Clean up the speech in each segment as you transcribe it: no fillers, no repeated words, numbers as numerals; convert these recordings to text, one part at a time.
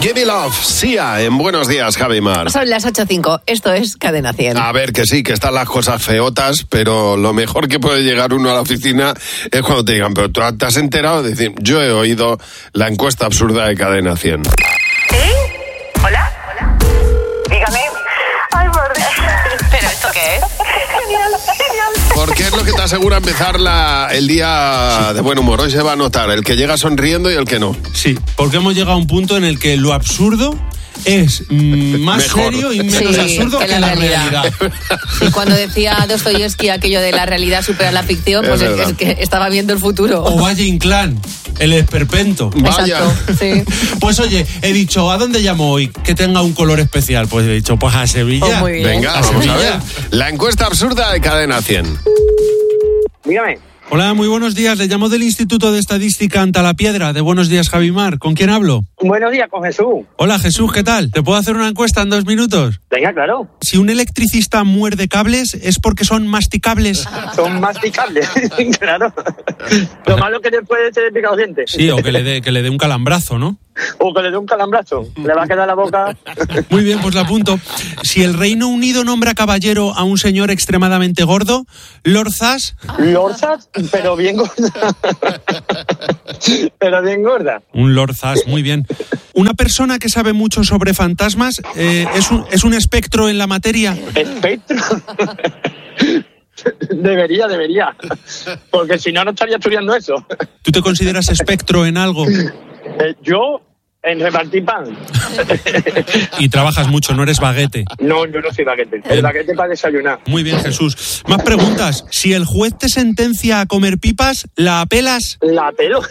Give Me Love, Sia, en Buenos Días, Javi Mar. Son las 8:05, esto es Cadena 100. A ver, que sí, que están las cosas feotas, pero lo mejor que puede llegar uno a la oficina es cuando te digan, pero tú te has enterado de decir, yo he oído la encuesta absurda de Cadena 100. ¿Sí? ¿Hola? Dígame. Ay, por Dios. ¿Pero esto qué es? Genial. Porque es lo que te asegura empezar el día de buen humor. Hoy se va a notar el que llega sonriendo y el que no. Sí, porque hemos llegado a un punto en el que lo absurdo es más Mejor. serio y menos absurdo que la realidad. Y cuando decía Dostoyevsky aquello de la realidad supera la ficción, pues es que estaba viendo el futuro. O Valle Inclán, el esperpento. Vaya. Exacto, sí. Pues oye, he dicho, ¿a dónde llamo hoy? Que tenga un color especial. Pues he dicho, pues a Sevilla. Oh, muy bien. Venga, A vamos a Sevilla. ver. La encuesta absurda de Cadena 100. Dígame. Hola, muy buenos días. Le llamo del Instituto de Estadística Antalapiedra. De Buenos Días, Javi Mar. ¿Con quién hablo? Buenos días, con Jesús. Hola, Jesús, ¿qué tal? ¿Te puedo hacer una encuesta en 2 minutos? Venga, claro. Si un electricista muerde cables, ¿es porque son masticables? Son masticables, claro. Lo malo que después se le pica los dientes. Sí, o que le dé un calambrazo, ¿no? O que le dé un calambrazo. Le va a quedar la boca. Muy bien, pues la apunto. Si el Reino Unido nombra caballero a un señor extremadamente gordo, Lord Zas... Lorzas, pero bien gorda. Pero bien gorda. Un Lord Zas, muy bien. Una persona que sabe mucho sobre fantasmas es un espectro en la materia. Espectro. Debería. Porque si no, no estaría estudiando eso. ¿Tú te consideras espectro en algo? Yo, en repartir pan. Y trabajas mucho, no eres baguete. No, yo no soy baguete. El baguete para desayunar. Muy bien, Jesús. Más preguntas. Si el juez te sentencia a comer pipas, ¿la apelas? La pelo.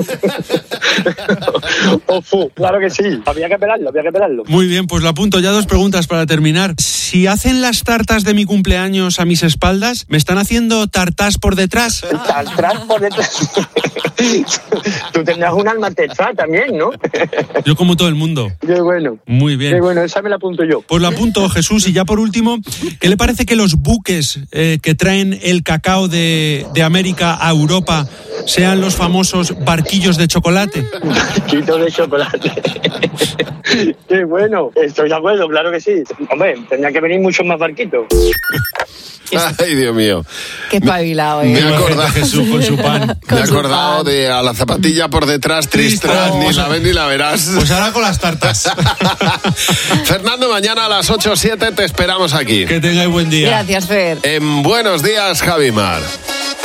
Claro que sí. Había que pelarlo. Muy bien, pues la apunto. Ya 2 preguntas para terminar. Si hacen las tartas de mi cumpleaños a mis espaldas, ¿me están haciendo tartas por detrás? Atrás por detrás. Tú tendrás un alma tetrá también, ¿no? Yo como todo el mundo. Qué bueno. Muy bien. Qué bueno, esa me la apunto yo. Pues la apunto, Jesús. Y ya por último, ¿qué le parece que los buques que traen el cacao de América a Europa sean los famosos barquillos de chocolate? Barquito de chocolate. Qué bueno. Estoy de acuerdo, claro que sí. Hombre, tendría que venir muchos más barquitos. Ay, Dios mío. Qué espabilado, Me ¿eh? he acordado. Jesús con su pan. Me he acordado de a la zapatilla por detrás, tristras, ni la ves ni la verás. Pues ahora con las tartas. Fernando, mañana a las 8 o 7 te esperamos aquí. Que tengáis buen día. Gracias, Fer. En Buenos Días, Javi Mar.